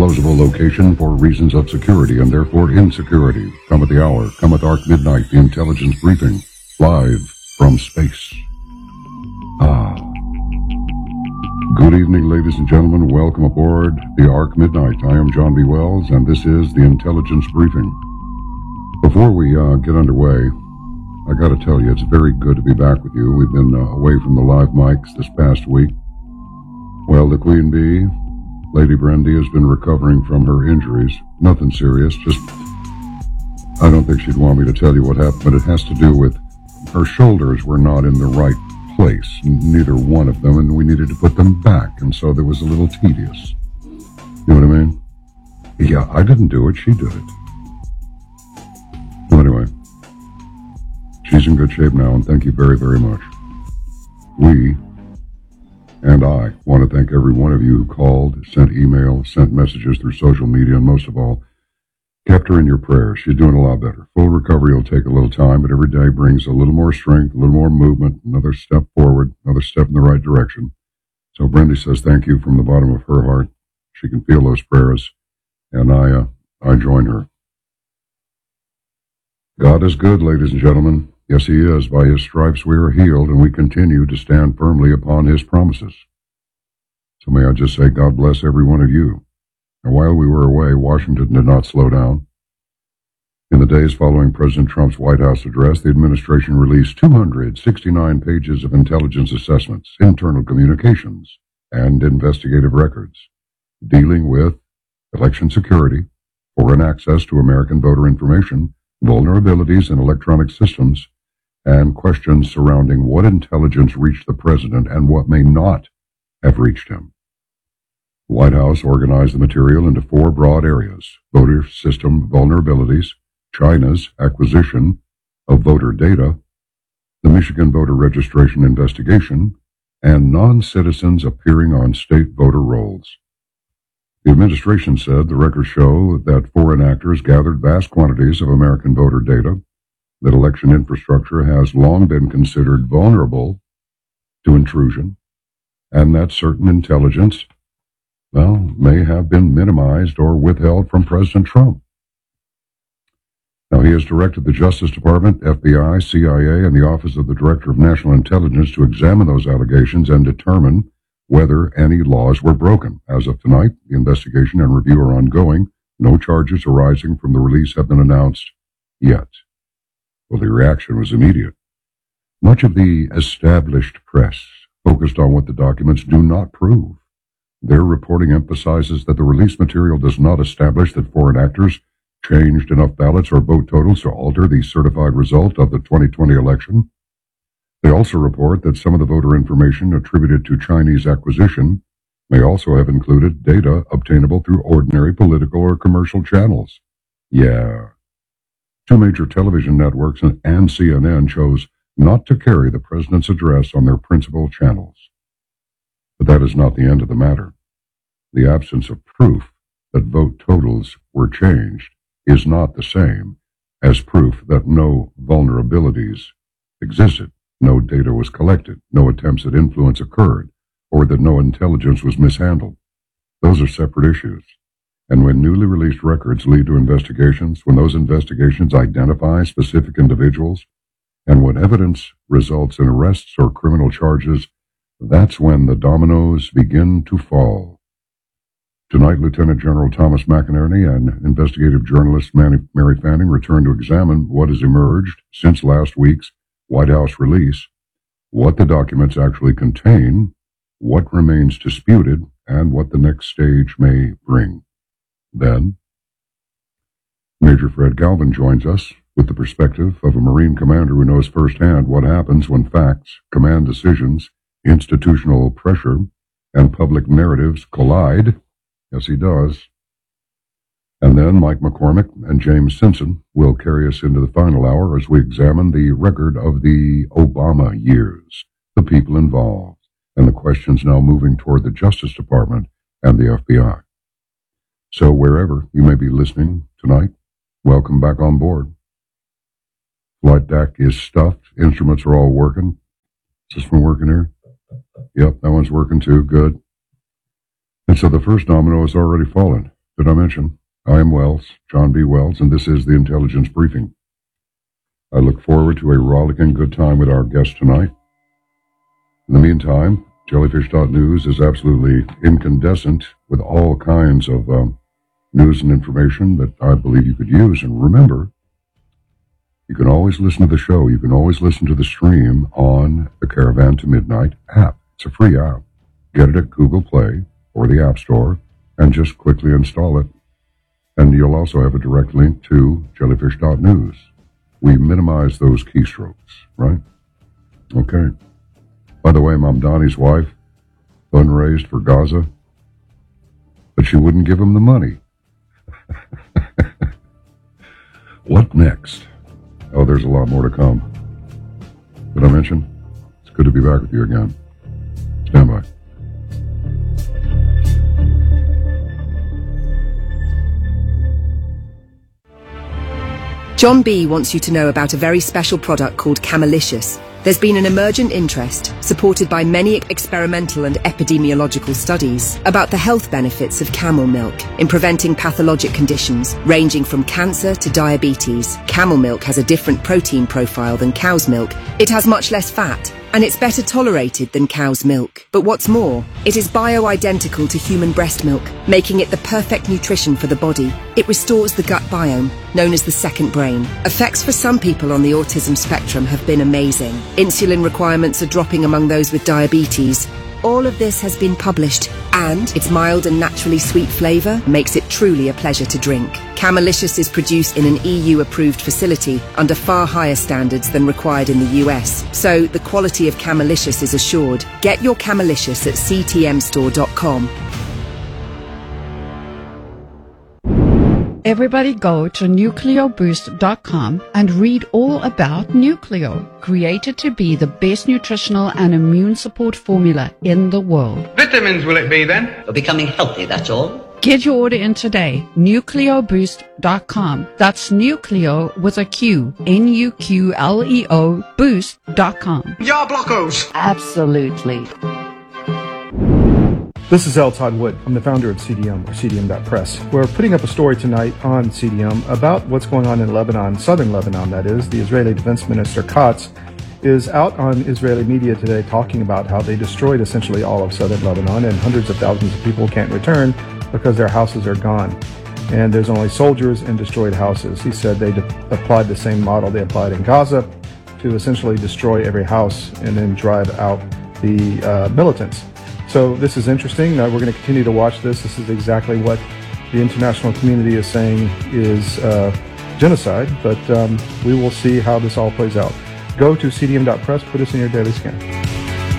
undisclosable location for reasons of security and therefore insecurity. Cometh the hour, cometh Ark Midnight, the intelligence briefing, live from space. Good evening, ladies and gentlemen. Welcome aboard the Ark Midnight. I am John B. Wells, and this is the intelligence briefing. Before we get underway, I got to tell you, it's very good to be back with you. We've been away from the live mics this past week. Well, the Queen Bee, Lady Brandy, has been recovering from her injuries. Nothing serious, just I don't think she'd want me to tell you what happened, but it has to do with her shoulders were not in the right place, neither one of them, and we needed to put them back, and so there was a little tedious. You know what I mean? Yeah, I didn't do it, she did it. Well, anyway, she's in good shape now, and thank you very, very much. We, and I, want to thank every one of you who called, sent email, sent messages through social media, and most of all, kept her in your prayers. She's doing a lot better. Full recovery will take a little time, but every day brings a little more strength, a little more movement, another step forward, another step in the right direction. So Brandy says thank you from the bottom of her heart. She can feel those prayers, and I join her. God is good, ladies and gentlemen. Yes, he is. By his stripes we are healed, and we continue to stand firmly upon his promises. So may I just say God bless every one of you. And while we were away, Washington did not slow down. In the days following President Trump's White House address, the administration released 269 pages of intelligence assessments, internal communications, and investigative records dealing with election security, foreign access to American voter information, vulnerabilities in electronic systems, and questions surrounding what intelligence reached the president and what may not have reached him. The White House organized the material into four broad areas: voter system vulnerabilities, China's acquisition of voter data, the Michigan voter registration investigation, and non-citizens appearing on state voter rolls. The administration said the records show that foreign actors gathered vast quantities of American voter data, that election infrastructure has long been considered vulnerable to intrusion, and that certain intelligence may have been minimized or withheld from President Trump. Now, he has directed the Justice Department, FBI, CIA, and the Office of the Director of National Intelligence to examine those allegations and determine whether any laws were broken. As of tonight, the investigation and review are ongoing. No charges arising from the release have been announced yet. Well, the reaction was immediate. Much of the established press focused on what the documents do not prove. Their reporting emphasizes that the release material does not establish that foreign actors changed enough ballots or vote totals to alter the certified result of the 2020 election. They also report that some of the voter information attributed to Chinese acquisition may also have included data obtainable through ordinary political or commercial channels. Yeah. Two major television networks and CNN chose not to carry the president's address on their principal channels. But that is not the end of the matter. The absence of proof that vote totals were changed is not the same as proof that no vulnerabilities existed, no data was collected, no attempts at influence occurred, or that no intelligence was mishandled. Those are separate issues. And when newly released records lead to investigations, when those investigations identify specific individuals, and when evidence results in arrests or criminal charges, that's when the dominoes begin to fall. Tonight, Lieutenant General Thomas McInerney and investigative journalist Mary Fanning return to examine what has emerged since last week's White House release, what the documents actually contain, what remains disputed, and what the next stage may bring. Then, Major Fred Galvin joins us with the perspective of a Marine commander who knows firsthand what happens when facts, command decisions, institutional pressure, and public narratives collide. Yes, he does. And then Mike McCormick and James Simpson will carry us into the final hour as we examine the record of the Obama years, the people involved, and the questions now moving toward the Justice Department and the FBI. So wherever you may be listening tonight, welcome back on board. Flight deck is stuffed. Instruments are all working. Is this one working here? Yep, that one's working too. Good. And so the first domino has already fallen. Did I mention? I am Wells, John B. Wells, and this is the Intelligence Briefing. I look forward to a rollicking good time with our guest tonight. In the meantime, Jellyfish.News is absolutely incandescent with all kinds of news and information that I believe you could use. And remember, you can always listen to the show. You can always listen to the stream on the Caravan to Midnight app. It's a free app. Get it at Google Play or the App Store and just quickly install it. And you'll also have a direct link to Jellyfish.News. We minimize those keystrokes, right? Okay. By the way, Mom Donnie's wife fundraised for Gaza, but she wouldn't give him the money. What next? Oh, there's a lot more to come. Did I mention? It's good to be back with you again. Stand by. John B. wants you to know about a very special product called Camelicious. There's been an emergent interest, supported by many experimental and epidemiological studies, about the health benefits of camel milk in preventing pathologic conditions ranging from cancer to diabetes. Camel milk has a different protein profile than cow's milk. It has much less fat, and it's better tolerated than cow's milk. But what's more, it is bio-identical to human breast milk, making it the perfect nutrition for the body. It restores the gut biome, known as the second brain. Effects for some people on the autism spectrum have been amazing. Insulin requirements are dropping among those with diabetes. All of this has been published, and its mild and naturally sweet flavour makes it truly a pleasure to drink. Camelicious is produced in an EU-approved facility under far higher standards than required in the US, so the quality of Camelicious is assured. Get your Camelicious at ctmstore.com. Everybody go to nucleoboost.com and read all about Nucleo, created to be the best nutritional and immune support formula in the world. Vitamins will it be then? For becoming healthy, that's all. Get your order in today, nucleoboost.com. That's Nucleo with a Q, Nuqleo boost.com. Ya blockos! Absolutely. This is L. Todd Wood. I'm the founder of CDM, or CDM.press. We're putting up a story tonight on CDM about what's going on in Lebanon, southern Lebanon, that is. The Israeli Defense Minister Katz is out on Israeli media today talking about how they destroyed essentially all of southern Lebanon, and hundreds of thousands of people can't return because their houses are gone. And there's only soldiers and destroyed houses. He said they applied the same model they applied in Gaza to essentially destroy every house and then drive out the militants. So this is interesting. We're going to continue to watch this. This is exactly what the international community is saying is genocide, but we will see how this all plays out. Go to cdm.press, put us in your daily scan.